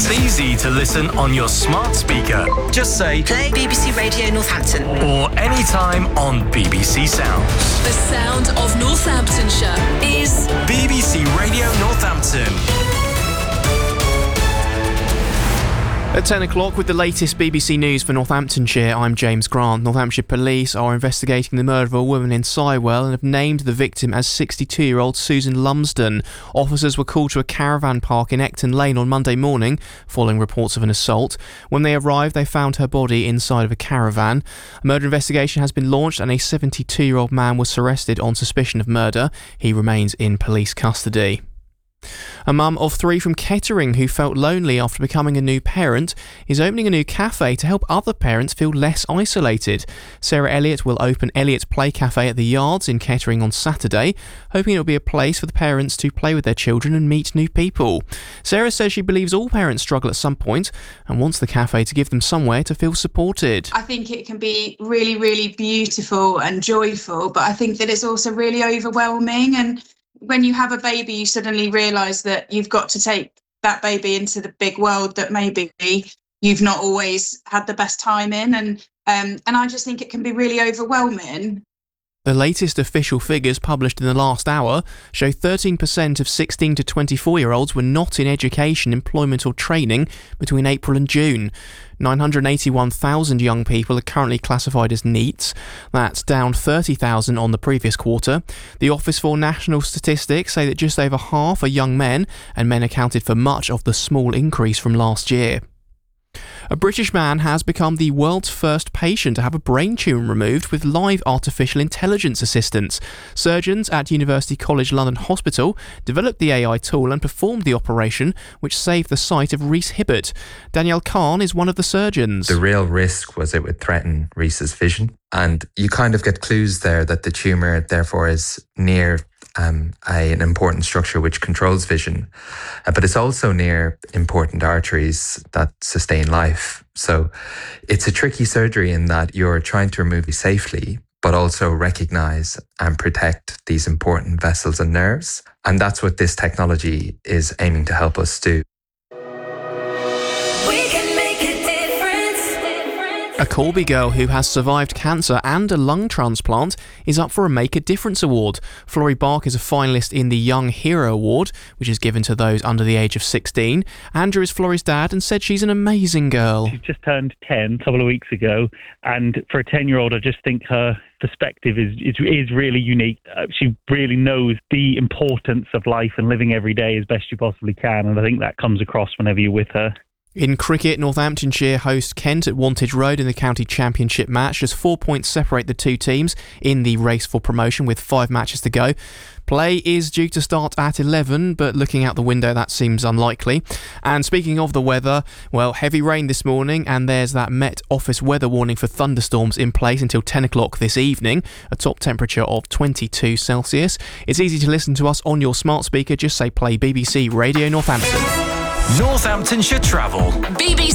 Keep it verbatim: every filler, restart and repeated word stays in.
It's easy to listen on your smart speaker. Just say play B B C Radio Northampton. Or anytime on B B C Sounds. The sound of Northamptonshire is B B C Radio Northampton. At ten o'clock with the latest B B C News for Northamptonshire, I'm James Grant. Northamptonshire Police are investigating the murder of a woman in Sywell and have named the victim as sixty-two-year-old Susan Lumsden. Officers were called to a caravan park in Ecton Lane on Monday morning, following reports of an assault. When they arrived, they found her body inside of a caravan. A murder investigation has been launched and a seventy-two-year-old man was arrested on suspicion of murder. He remains in police custody. A mum of three from Kettering who felt lonely after becoming a new parent is opening a new cafe to help other parents feel less isolated. Sarah Elliott will open Elliott's Play Cafe at the Yards in Kettering on Saturday, hoping it will be a place for the parents to play with their children and meet new people. Sarah says she believes all parents struggle at some point and wants the cafe to give them somewhere to feel supported. I think it can be really, really beautiful and joyful, but I think that it's also really overwhelming. And when you have a baby, you suddenly realise that you've got to take that baby into the big world that maybe you've not always had the best time in. And um, and I just think it can be really overwhelming. The latest official figures published in the last hour show thirteen percent of sixteen to twenty-four-year-olds were not in education, employment or training between April and June. nine hundred eighty-one thousand young people are currently classified as NEETs. That's down thirty thousand on the previous quarter. The Office for National Statistics say that just over half are young men, and men accounted for much of the small increase from last year. A British man has become the world's first patient to have a brain tumour removed with live artificial intelligence assistance. Surgeons at University College London Hospital developed the A I tool and performed the operation, which saved the sight of Rhys Hibbert. Danielle Kahn is one of the surgeons. The real risk was it would threaten Rhys's vision, and you kind of get clues there that the tumour therefore is near Um, a, an important structure which controls vision, uh, but it's also near important arteries that sustain life. So it's a tricky surgery in that you're trying to remove it safely, but also recognise and protect these important vessels and nerves. And that's what this technology is aiming to help us do. A Corby girl who has survived cancer and a lung transplant is up for a Make a Difference award. Florrie Bark is a finalist in the Young Hero Award, which is given to those under the age of sixteen. Andrew is Florrie's dad and said she's an amazing girl. She's just turned ten a couple of weeks ago, and for a ten-year-old, I just think her perspective is is, is really unique. Uh, she really knows the importance of life and living every day as best you possibly can, and I think that comes across whenever you're with her. In cricket, Northamptonshire host Kent at Wantage Road in the county championship match. Just four points separate the two teams in the race for promotion with five matches to go. Play is due to start at eleven, but looking out the window, that seems unlikely. And speaking of the weather, well, heavy rain this morning, and there's that Met Office weather warning for thunderstorms in place until ten o'clock this evening, a top temperature of twenty-two Celsius. It's easy to listen to us on your smart speaker. Just say play B B C Radio Northampton. Northamptonshire Travel. B B C